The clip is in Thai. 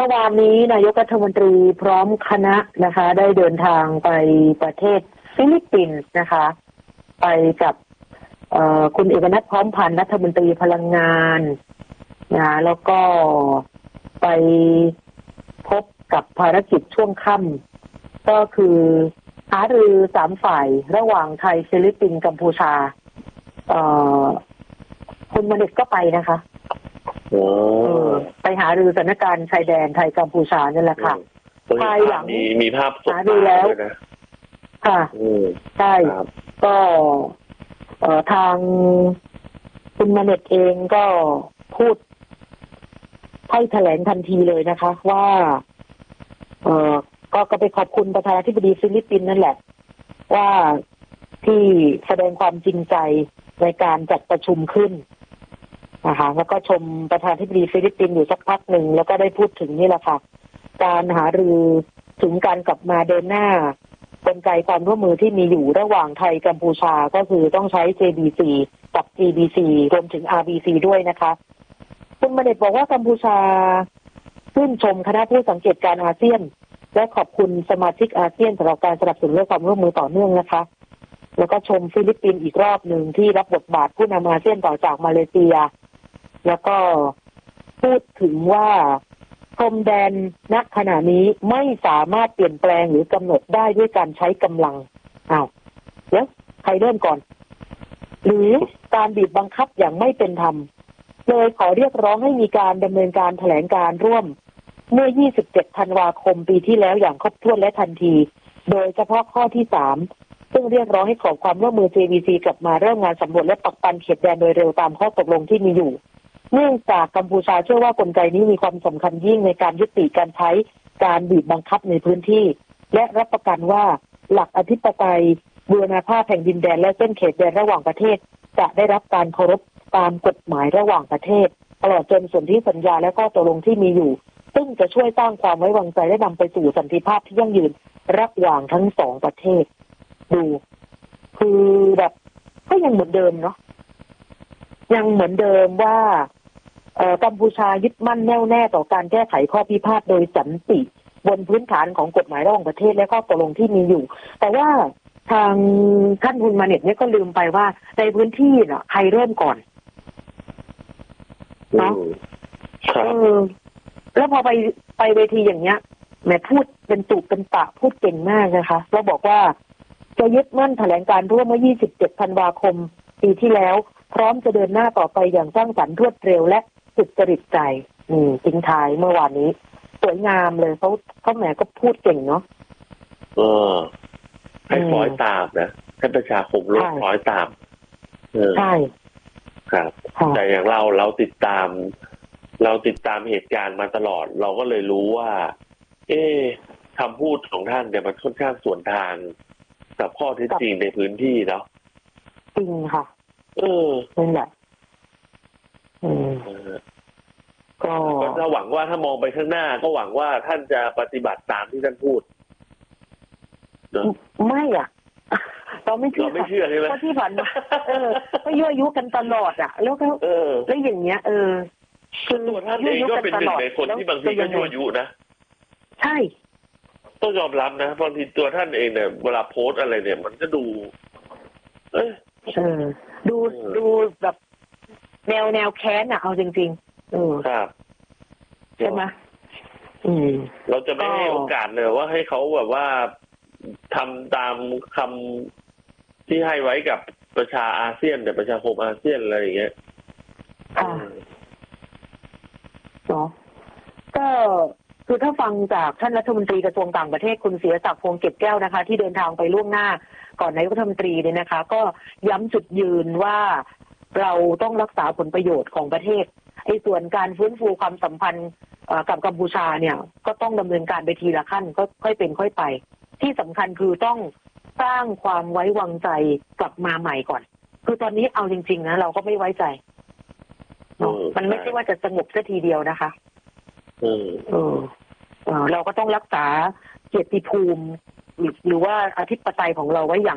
อวานนี้นายกรัฐมนตรีพร้อมคณะนะคะได้เดินทางไปประเทศฟิลิปปินส์นะคะไปกับคุณเอกนัทพร้อมพันธ์รัฐมนตรีพลังงานนะแล้วก็ไปพบกับภารกิจช่วงค่ำก็คือหารือ3ฝ่ายระหว่างไทยฟิลิปปินส์กัมพูชาคุณมณิษฐ์ก็ไปนะคะไปหารือสถานการณ์ชายแดนไทยกัมพูชานั่นแหละค่ะภายหลังมีภาพสดหารือแล้วค่ะใช่ก็ทางคุณมณิษฐ์เองก็พูดให้แถลงทันทีเลยนะคะว่าก็ไปขอบคุณประธานาธิบดีฟิลิปปินส์นั่นแหละว่าที่แสดงความจริงใจในการจัดประชุมขึ้นนะคะแล้วก็ชมประธานาธิบดีฟิลิปปินส์อยู่สักพักหนึ่งแล้วก็ได้พูดถึงนี่แหละค่ะการหารือถึงการกลับมาเดินหน้ากลไกความร่วมมือที่มีอยู่ระหว่างไทยกัมพูชาก็คือต้องใช้ JBC กับ GBC รวมถึง RBC ด้วยนะคะคุณมณิษฐ์บอกว่ากัมพูชาชื่นชมคณะผู้สังเกตการอาเซียนและขอบคุณสมาชิกอาเซียนสำหรับการสนับสนุนและความร่วมมือต่อเนื่องนะคะแล้วก็ชมฟิลิปปินส์อีกรอบหนึ่งที่รับบทบาทผู้นำอาเซียนต่อจากมาเลเซียแล้วก็พูดถึงว่าพรมแดนณขณะนี้ไม่สามารถเปลี่ยนแปลงหรือกำหนดได้ด้วยการใช้กำลังแล้วใครเริ่มก่อนหรือการบีบบังคับอย่างไม่เป็นธรรมเลยขอเรียกร้องให้มีการดำเนินการแถลงการร่วมเมื่อ 27 ธันวาคมปีที่แล้วอย่างครบถ้วนและทันทีโดยเฉพาะข้อที่ 3ซึ่งเรียกร้องให้ขอความร่วมมือ JVC กลับมาเริ่มงานสำรวจและปักปันเขตแดนโดยเร็วตามข้อตกลงที่มีอยู่เนื่องจากกัมพูชาเชื่อว่ากลไกนี้มีความสำคัญยิ่งในการยุติการใช้การบีบบังคับในพื้นที่และรับประกันว่าหลักอธิปไตยบูรณาภาพแห่งดินแดนและเส้นเขตแดนระหว่างประเทศจะได้รับการเคารพตามกฎหมายระหว่างประเทศตลอดจนสนธิสัญญาและข้อตกลงที่มีอยู่ซึ่งจะช่วยสร้างความไว้วางใจและนำไปสู่สันติภาพที่ยั่งยืนระหว่างทั้งสองประเทศดูคือแบบก็ยังเหมือนเดิมเนาะยังเหมือนเดิมว่ากัมพูชายึดมั่นแน่วแน่ต่อการแก้ไขข้อพิพาทโดยสันติบนพื้นฐานของกฎหมายระหว่างประเทศและข้อตกลงที่มีอยู่แต่ว่าทางท่านคุณมาเน็ตเนี่ยก็ลืมไปว่าในพื้นที่น่ะใครเริ่มก่อนเนาะแล้วพอไปเวทีอย่างเงี้ยแม่พูดเป็นตุเป็นตะพูดเก่งมากนะคะแล้วบอกว่าจะยึดมั่นแถลงการร่วมเมื่อ 27 ธันวาคมปีที่แล้วพร้อมจะเดินหน้าต่อไปอย่างสร้างสรรค์รวดเร็วและสุดจริตใจทิ้งท้ายเมื่อวานนี้สวยงามเลยเขาแหมก็พูดเก่งเนาะให้คล้อยตามนะให้ประชาคมโลกคล้อยตามใช่ครับแต่อย่างเราติดตามเหตุการณ์มาตลอดเราก็เลยรู้ว่าคำพูดของท่านเนี่ยมันค่อนข้างสวนทางกับข้อเท็จจริงในพื้นที่เนาะจริงค่ะนั่นแหละก็ถ้าหวังว่าถ้ามองไปข้างหน้าก็หวังว่าท่านจะปฏิบัติตามที่ท่านพูดไม่เราไม่เชื่อใช่ไหมเพราะที่ผ่านมาก็ยั่วยุกันตลอดแล้วก็แล้วอย่างเงี้ยคือตัวท่านเองก็เป็นหนึ่งในคนที่บางทีก็ยั่วยุนะใช่ต้องยอมรับนะบางทีตัวท่านเองเนี่ยเวลาโพสอะไรเนี่ยมันก็ดูดูแบบแนวแค้นเอาจริงๆครับใช่ไหมเราจะไม่ให้โอกาสเลยว่าให้เขาแบบว่าทำตามคำที่ให้ไว้กับประชาอาเซียนแต่ประชาคมอาเซียนอะไรอย่างเงี้ยเนาะก็คือถ้าฟังจากท่านรัฐมนตรีกระทรวงต่างประเทศคุณเสียศักดิ์พวงเก็บแก้วนะคะที่เดินทางไปล่วงหน้าก่อนนายกรัฐมนตรีเนี่ยนะคะก็ย้ำจุดยืนว่าเราต้องรักษาผลประโยชน์ของประเทศส่วนการฟื้นฟูความสัมพันธ์กับกัมพูชาเนี่ยก็ต้องดำเนินการไปทีละขั้นก็ค่อยเป็นค่อยไปที่สำคัญคือต้องสร้างความไว้วางใจกลับมาใหม่ก่อนคือตอนนี้เอาจริงๆนะเราก็ไม่ไว้ใจมันไม่ใช่ว่าจะสงบซะทีเดียวนะคะเราก็ต้องรักษาเกียรติภูมิหรือว่าอธิปไตยของเราไว้อย่าง